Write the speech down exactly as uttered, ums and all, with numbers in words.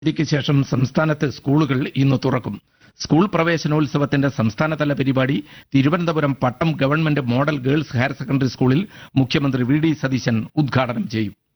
ക്ക് ശേഷം സംസ്ഥാനത്ത് സ്കൂളുകൾ ഇന്ന് തുറക്കും. സ്കൂൾ പ്രവേശനോത്സവത്തിന്റെ സംസ്ഥാനതല പരിപാടി തിരുവനന്തപുരം പട്ടം government model girls higher secondary സ്കൂളിൽ മുഖ്യമന്ത്രി വി ഡി സതീശൻ ഉദ്ഘാടനം ചെയ്യും.